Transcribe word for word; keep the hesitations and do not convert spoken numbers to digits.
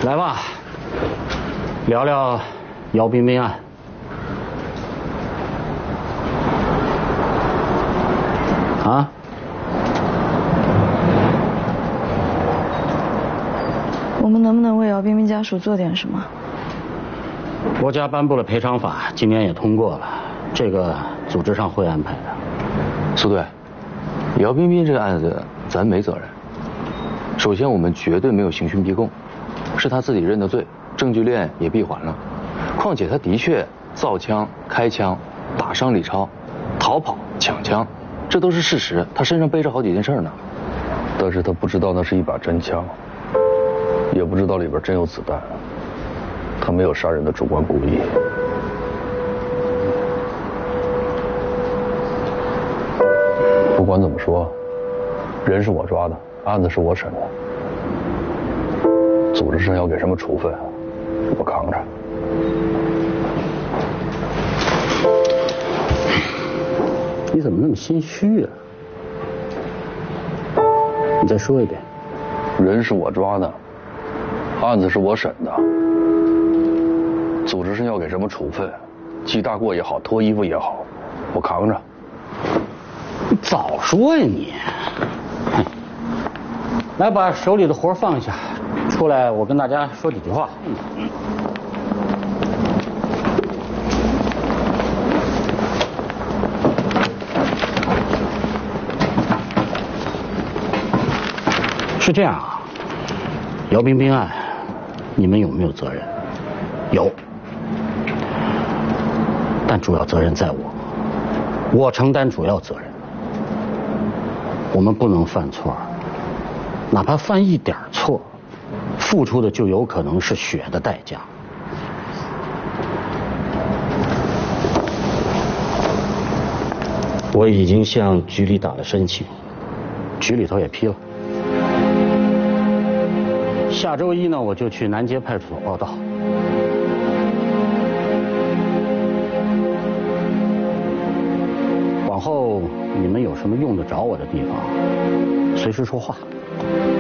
来吧，聊聊姚彬彬案。啊？ 我们能不能为姚彬彬家属做点什么？ 国家颁布了赔偿法，今年也通过了，这个组织上会安排的。 苏队，姚彬彬这个案子咱没责任。首先，我们绝对没有刑讯逼供，是他自己认的罪，证据链也闭环了。况且他的确造枪、开枪、打伤李超、逃跑、抢枪，这都是事实。他身上背着好几件事呢。 但是他不知道那是一把真枪，也不知道里边真有子弹。他没有杀人的主观故意。不管怎么说，人是我抓的，案子是我审的，组织上要给什么处分，我扛着。 你怎么那么心虚啊？你再说一遍。 人是我抓的，案子是我审的，组织上要给什么处分，记大过也好，脱衣服也好，我扛着。 你早说呀你！来，把手里的活放下，出来，我跟大家说几句话。是这样啊，姚彬彬案，你们有没有责任？有，但主要责任在我，我承担主要责任。我们不能犯错，哪怕犯一点错，付出的就有可能是血的代价。我已经向局里打了申请，局里头也批了。下周一呢，我就去南街派出所报到。往后你们有什么用得着我的地方，随时说话。